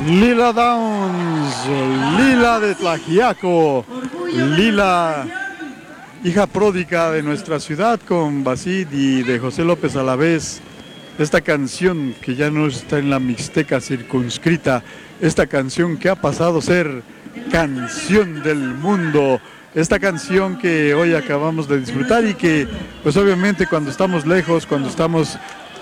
Lila Downs, Lila de Tlaxiaco, Lila, hija pródiga de nuestra ciudad, con Basid y de José López Alavés. Esta canción que ya no está en la Mixteca circunscrita, esta canción que ha pasado a ser canción del mundo, esta canción que hoy acabamos de disfrutar y que pues obviamente cuando estamos lejos, cuando estamos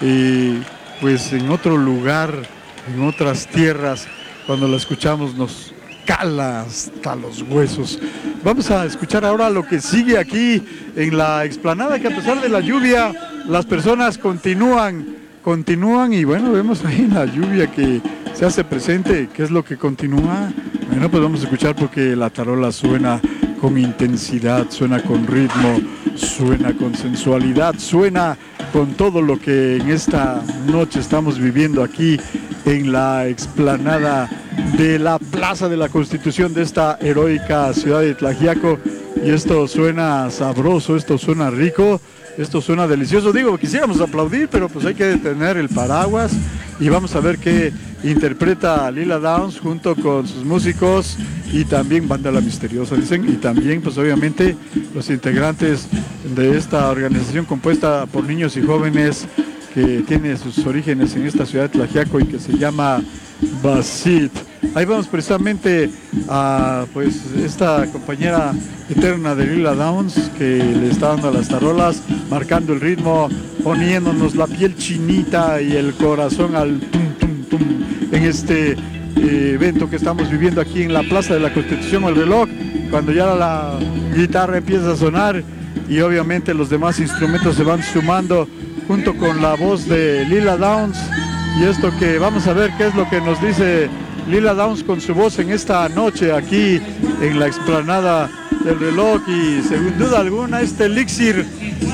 pues en otro lugar, en otras tierras, cuando la escuchamos nos cala hasta los huesos. Vamos a escuchar ahora lo que sigue aquí en la explanada, que a pesar de la lluvia las personas continúan y bueno, vemos ahí la lluvia que se hace presente. ¿Qué es lo que continúa? Bueno, pues vamos a escuchar porque la tarola suena con intensidad, suena con ritmo, suena con sensualidad, suena con todo lo que en esta noche estamos viviendo aquí en la explanada de la Plaza de la Constitución de esta heroica ciudad de Tlaxiaco. Y esto suena sabroso, esto suena rico, esto suena delicioso. Digo, quisiéramos aplaudir, pero pues hay que detener el paraguas y vamos a ver qué interpreta Lila Downs junto con sus músicos y también Banda La Misteriosa, dicen, y también pues obviamente los integrantes de esta organización compuesta por niños y jóvenes que tiene sus orígenes en esta ciudad de Tlaxiaco y que se llama Basid. Ahí vamos precisamente a pues esta compañera eterna de Lila Downs que le está dando a las tarolas, marcando el ritmo, poniéndonos la piel chinita y el corazón al tum tum tum en este evento que estamos viviendo aquí en la Plaza de la Constitución, el reloj, cuando ya la guitarra empieza a sonar y obviamente los demás instrumentos se van sumando junto con la voz de Lila Downs. Y esto que vamos a ver qué es lo que nos dice Lila Downs con su voz en esta noche aquí en la explanada del reloj. Y sin duda alguna este elixir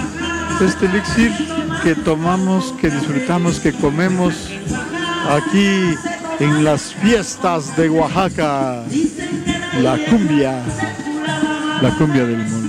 que tomamos, que disfrutamos, que comemos aquí en las fiestas de Oaxaca, la cumbia del mundo.